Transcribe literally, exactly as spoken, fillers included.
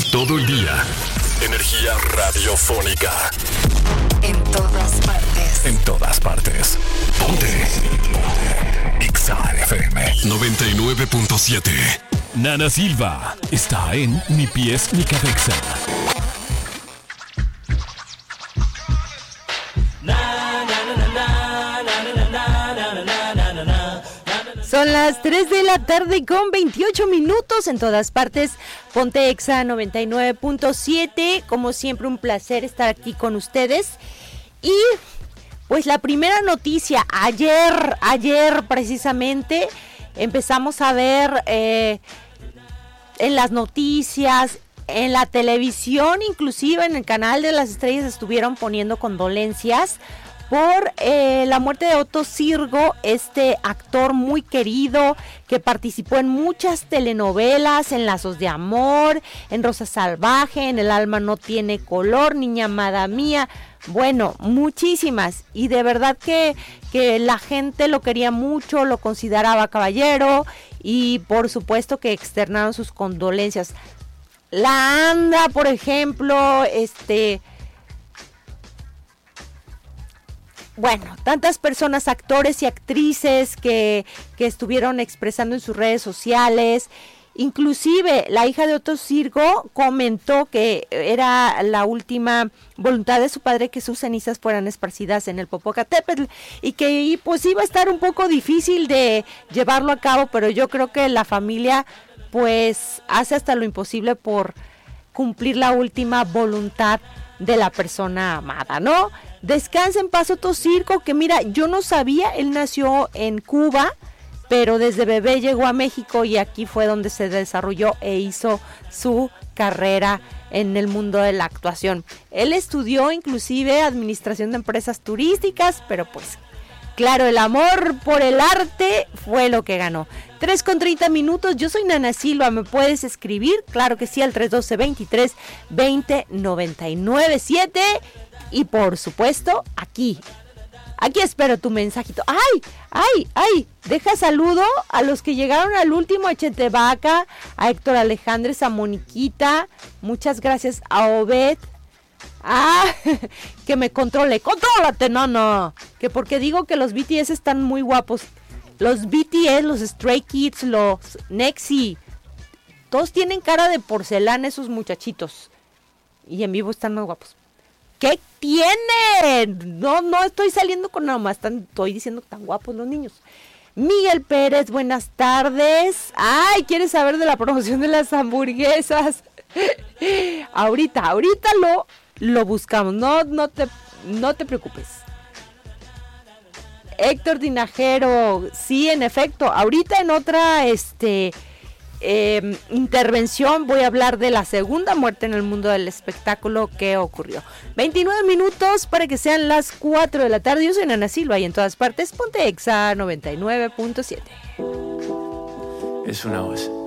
Todo el día. Energía radiofónica. En todas partes. En todas partes. Ponte. Ponte. Exa F M noventa y nueve punto siete. Nana Silva está en Ni Pies Ni Cabeza. Son las tres de la tarde con veintiocho minutos en todas partes. Ponte Exa noventa y nueve punto siete. Como siempre, un placer estar aquí con ustedes. Y pues la primera noticia, ayer, ayer precisamente, empezamos a ver eh, en las noticias, en la televisión, inclusive en el canal de las estrellas estuvieron poniendo condolencias por eh, la muerte de Otto Sirgo, este actor muy querido que participó en muchas telenovelas, en Lazos de Amor, en Rosa Salvaje, en El alma no tiene color, Niña amada mía, bueno, muchísimas, y de verdad que, que la gente lo quería mucho, lo consideraba caballero, y por supuesto que externaron sus condolencias. La ANDA, por ejemplo, este... Bueno, tantas personas, actores y actrices que, que estuvieron expresando en sus redes sociales. Inclusive la hija de Otto Sirgo comentó que era la última voluntad de su padre que sus cenizas fueran esparcidas en el Popocatépetl y que pues iba a estar un poco difícil de llevarlo a cabo, pero yo creo que la familia pues hace hasta lo imposible por cumplir la última voluntad de la persona amada, ¿no? Descansa en paz Otto Sirgo, que mira, yo no sabía, él nació en Cuba, pero desde bebé llegó a México y aquí fue donde se desarrolló e hizo su carrera en el mundo de la actuación. Él estudió inclusive administración de empresas turísticas, pero pues claro, el amor por el arte fue lo que ganó. tres con treinta minutos, yo soy Nana Silva, me puedes escribir, claro que sí, al tres uno dos, veintitrés, veinte, noventa y nueve, siete. Y por supuesto, aquí, aquí espero tu mensajito. ¡Ay, ay, ay! Deja saludo a los que llegaron al último, a Chetevaca, a Héctor Alejandres, a Moniquita. Muchas gracias a Obed. Ah, que me controle. ¡Contrólate, no, no! Que porque digo que los B T S están muy guapos. Los B T S, los Stray Kids, los Nexi. Todos tienen cara de porcelana esos muchachitos. Y en vivo están más guapos. ¿Qué tienen? No, no estoy saliendo con nada más, están, estoy diciendo que están guapos los niños. Miguel Pérez, buenas tardes. Ay, ¿quieres saber de la promoción de las hamburguesas? ahorita, ahorita lo, lo buscamos, no, no, te, no te preocupes. Héctor Tinajero, sí, en efecto, ahorita en otra, este... Eh, intervención voy a hablar de la segunda muerte en el mundo del espectáculo que ocurrió. veintinueve minutos para que sean las cuatro de la tarde. Yo soy Nana Silva y en todas partes Ponte Exa noventa y nueve punto siete. Es una voz.